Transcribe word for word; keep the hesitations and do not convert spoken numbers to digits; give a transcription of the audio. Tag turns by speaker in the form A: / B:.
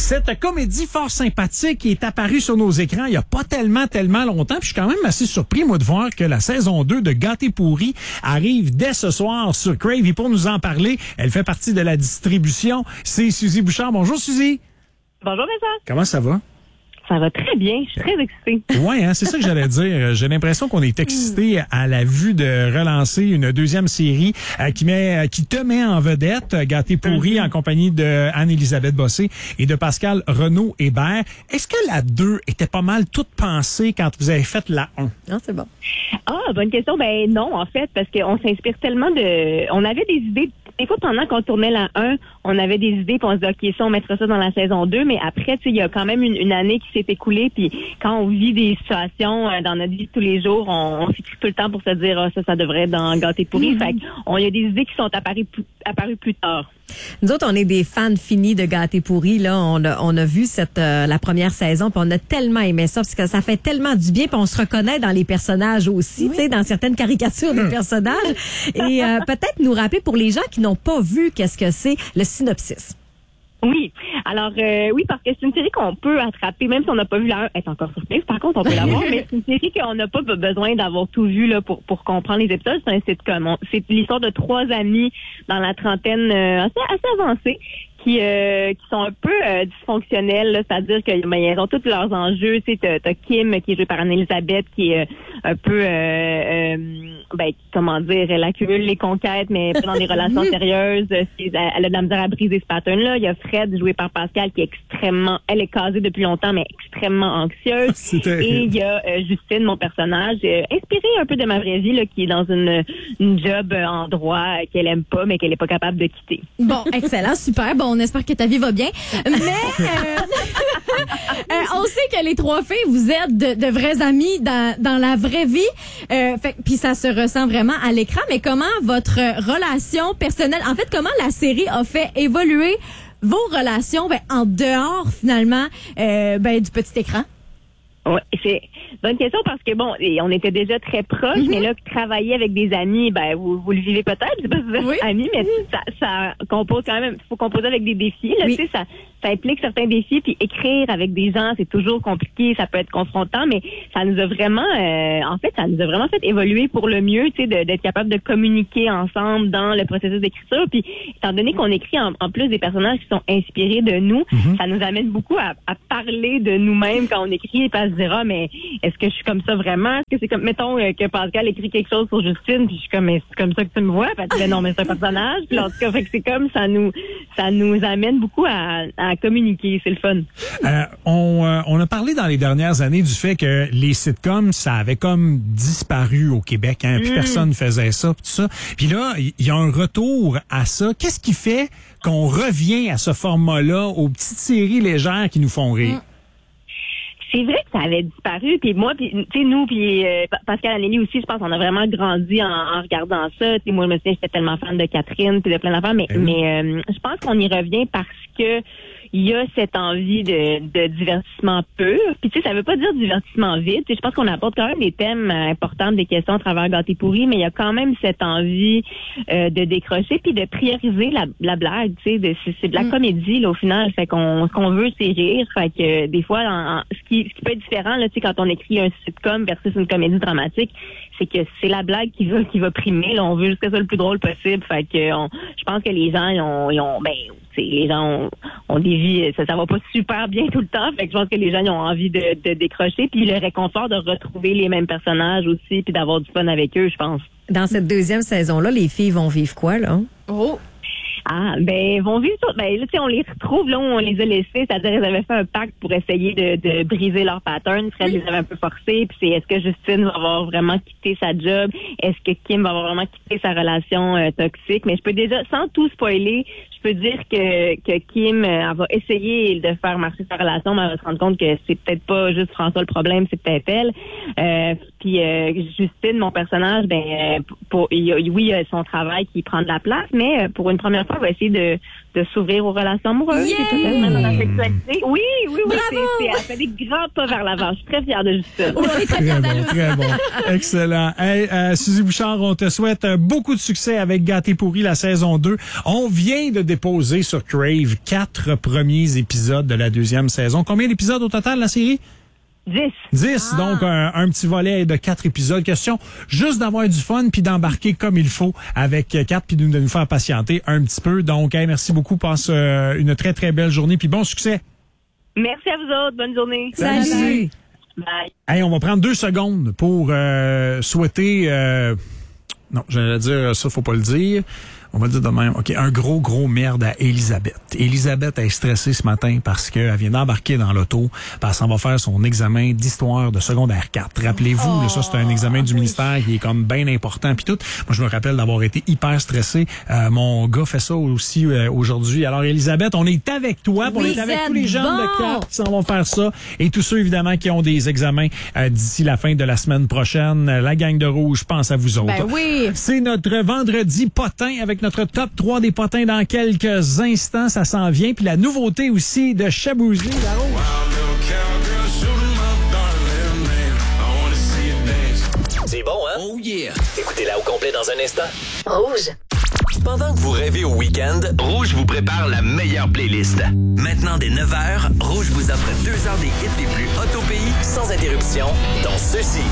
A: Cette comédie fort sympathique qui est apparue sur nos écrans il y a pas tellement, tellement longtemps. Puis je suis quand même assez surpris, moi, de voir que la saison deux de Gâté pourri arrive dès ce soir sur Crave. Et pour nous en parler, elle fait partie de la distribution. C'est Suzy Bouchard. Bonjour, Suzy.
B: Bonjour, Vincent.
A: Comment ça va?
B: Ça va très bien. Je suis très excitée.
A: Oui, hein, c'est ça que j'allais dire. J'ai l'impression qu'on est excité à la vue de relancer une deuxième série euh, qui met, qui te met en vedette, Gâté pourri, mm-hmm. en compagnie de Anne-Élisabeth Bossé et de Pascal Renaud-Hébert. Est-ce que la deux était pas mal toute pensée quand vous avez fait la un?
C: Non, c'est bon.
B: Ah, bonne question. Ben non, en fait, parce qu'on s'inspire tellement de... On avait des idées... Des fois, pendant qu'on tournait la un, on avait des idées, puis on se dit, OK, ça, on mettra ça dans la saison deux, mais après, tu sais, il y a quand même une, une année qui s'est écoulée, puis quand on vit des situations euh, dans notre vie de tous les jours, on, on s'écrit tout le temps pour se dire, ah, ça, ça devrait être dans Gâté pourri. Mm-hmm. Fait qu'on y a des idées qui sont apparues, apparues plus tard.
C: Nous autres, on est des fans finis de Gâté pourri. Là, on a, on a vu cette euh, la première saison, puis on a tellement aimé ça parce que ça fait tellement du bien, puis on se reconnaît dans les personnages aussi, oui. tu sais, dans certaines caricatures des personnages. Et euh, peut-être nous rappeler pour les gens qui n'ont pas vu qu'est-ce que c'est le synopsis.
B: Oui. Alors, euh, oui, parce que c'est une série qu'on peut attraper, même si on n'a pas vu la un, elle est encore surprise, par contre, on peut la voir, mais c'est une série qu'on n'a pas besoin d'avoir tout vu là pour pour comprendre les épisodes. C'est un sitcom. On, c'est l'histoire de trois amis dans la trentaine euh, assez, assez avancée qui euh, qui sont un peu euh, dysfonctionnels, là, c'est-à-dire que ben, ils ont tous leurs enjeux. Tu sais, t'as, t'as Kim qui est jouée par Anne-Élisabeth qui est euh, un peu euh, euh, ben comment dire, elle accumule les conquêtes mais pas dans des relations sérieuses. C'est, elle a de la misère à briser ce pattern-là. Il y a Fred joué par Pascal qui est extrêmement, elle est casée depuis longtemps mais extrêmement anxieuse.
A: C'était...
B: Et il y a euh, Justine, mon personnage, euh, inspirée un peu de ma vraie vie, là, qui est dans une une job en droit euh, qu'elle aime pas mais qu'elle est pas capable de quitter.
D: Bon, excellent, super. Bon, on espère que ta vie va bien. Mais euh, euh, on sait que les trois filles, vous êtes de, de vrais amis dans, dans la vraie vie. Euh, fait, puis ça se ressent vraiment à l'écran. Mais comment votre relation personnelle, en fait, comment la série a fait évoluer vos relations ben, en dehors, finalement, euh, ben, du petit écran?
B: Ouais, c'est bonne question parce que bon, on était déjà très proches, mm-hmm. mais là, travailler avec des amis, ben vous, vous le vivez peut-être, je sais pas si vous êtes oui. amis, mais mm-hmm. ça, ça compose quand même. Il faut composer avec des défis, là, oui. tu sais, ça, ça implique certains défis, puis écrire avec des gens, c'est toujours compliqué, ça peut être confrontant, mais ça nous a vraiment, euh, en fait, ça nous a vraiment fait évoluer pour le mieux, tu sais, de, d'être capable de communiquer ensemble dans le processus d'écriture, puis étant donné qu'on écrit en, en plus des personnages qui sont inspirés de nous, mm-hmm. ça nous amène beaucoup à, à parler de nous-mêmes quand on écrit et pas se dire, ah, mais est-ce que je suis comme ça vraiment? Est-ce que c'est comme, mettons euh, que Pascal écrit quelque chose sur Justine, puis je suis comme, mais c'est comme ça que tu me vois? Puis elle dit, ben non, mais c'est un personnage. Puis en tout cas, fait que c'est comme, ça nous, ça nous amène beaucoup à, à communiquer. C'est le fun.
A: Euh, on, euh, on a parlé dans les dernières années du fait que les sitcoms, ça avait comme disparu au Québec, hein? Puis mm. personne faisait ça, puis tout ça. Puis là, il y a un retour à ça. Qu'est-ce qui fait qu'on revient à ce format-là, aux petites séries légères qui nous font rire? Mm.
B: C'est vrai que ça avait disparu, puis moi, puis tu sais, nous, puis euh, Pascal Anélie aussi, je pense qu'on a vraiment grandi en, en regardant ça. Tu sais, moi, je me souviens, j'étais tellement fan de Catherine, puis de plein d'affaires, mais, mmh. mais euh, je pense qu'on y revient parce que il y a cette envie de, de divertissement pur. Puis tu sais, ça veut pas dire divertissement vide. Tu sais, je pense qu'on apporte quand même des thèmes importants, des questions à travers Gâté pourri, mais il y a quand même cette envie euh, de décrocher puis de prioriser la, la blague. Tu sais, de, c'est, c'est de la mm. comédie là au final. Fait qu'on, ce qu'on veut, c'est rire. Fait que des fois, en, en, ce qui, ce qui peut être différent là, tu sais, quand on écrit un sitcom versus une comédie dramatique, c'est que c'est la blague qui va qui va primer. Là, on veut juste que ça soit le plus drôle possible. Fait que on, je pense que les gens ils ont, ils ont ben les gens ont, ont des vies, ça, ça va pas super bien tout le temps. Fait que je pense que les gens ils ont envie de, de décrocher, puis le réconfort de retrouver les mêmes personnages aussi, puis d'avoir du fun avec eux, je pense.
C: Dans cette deuxième saison-là, les filles vont vivre quoi, là?
B: Oh! Ah, ben, vont vivre ça. Ben, là, tu sais, on les retrouve là où on les a laissés. C'est-à-dire, ils avaient fait un pacte pour essayer de, de briser leur pattern. Fred les avait un peu forcés. Puis c'est, est-ce que Justine va avoir vraiment quitté sa job? Est-ce que Kim va avoir vraiment quitté sa relation euh, toxique? Mais je peux déjà, sans tout spoiler, je peux dire que, que Kim, euh, elle va essayer de faire marcher sa relation, mais elle va se rendre compte que c'est peut-être pas juste François le problème, c'est peut-être elle. Euh, puis euh, Justine, mon personnage, ben, pour, il y a, oui, il y a son travail qui prend de la place, mais pour une première fois affaires, va essayer de, de s'ouvrir aux relations amoureuses.
D: Yeah!
B: Et peut-être même dans la sexualité. Oui, oui, oui.
D: Bravo!
B: C'est, c'est, elle fait des grands pas vers l'avant. Je suis très fière de Justine.
D: Oui, très
A: Très
D: fière
A: bon,
D: d'elle aussi.
A: très bon. Excellent. Hey, euh, Suzy Bouchard, on te souhaite euh, beaucoup de succès avec Gâté pourri, la saison deux. On vient de déposer sur Crave quatre premiers épisodes de la deuxième saison. Combien d'épisodes au total, la série?
B: dix.
A: dix, donc un, un petit volet de quatre épisodes. Question juste d'avoir du fun puis d'embarquer comme il faut avec quatre puis de nous faire patienter un petit peu. Donc, hey, merci beaucoup. Passe euh, une très, très belle journée puis bon succès.
B: Merci à vous autres. Bonne journée.
C: Salut. Salut.
B: Bye.
A: Hey, on va prendre deux secondes pour euh, souhaiter... Euh, non, j'allais dire ça, faut pas le dire. On va le dire de même. OK, un gros, gros merde à Elisabeth. Elisabeth est stressée ce matin parce qu'elle vient d'embarquer dans l'auto parce qu'elle va faire son examen d'histoire de secondaire quatre. Rappelez-vous,
D: Oh,
A: là, ça, c'est un examen du ministère qui est comme bien important puis tout. Moi, je me rappelle d'avoir été hyper stressé. Euh, mon gars fait ça aussi euh, aujourd'hui. Alors, Elisabeth, on est avec toi.
D: Oui,
A: on est avec
D: c'est
A: tous les jeunes
D: bon.
A: de quatre qui s'en vont faire ça. Et tous ceux, évidemment, qui ont des examens euh, d'ici la fin de la semaine prochaine. La gang de Rouge pense à vous autres.
D: Ben oui.
A: C'est notre vendredi potin avec notre top trois des potins dans quelques instants. Ça s'en vient. Puis la nouveauté aussi de Chabouzy, la Rouge.
E: C'est bon, hein? Oh yeah! Écoutez-la au complet dans un instant.
F: Rouge.
E: Pendant que vous rêvez au week-end, Rouge vous prépare la meilleure playlist. Maintenant, dès neuf heures, Rouge vous offre deux heures des hits les plus hot au pays, sans interruption, dont ceux-ci.